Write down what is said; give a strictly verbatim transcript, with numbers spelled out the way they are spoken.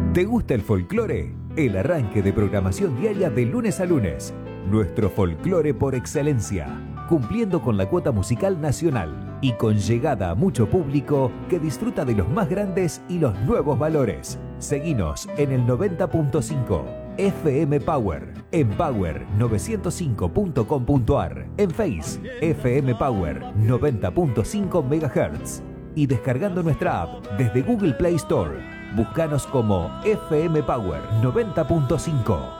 ¿Te gusta el folclore? El arranque de programación diaria de lunes a lunes. Nuestro folclore por excelencia, cumpliendo con la cuota musical nacional y con llegada a mucho público que disfruta de los más grandes y los nuevos valores. Seguinos en el noventa punto cinco F M Power, en power novecientos cinco punto com punto ar, en Face, F M Power noventa punto cinco megahertz y descargando nuestra app desde Google Play Store. Búscanos como F M Power noventa punto cinco.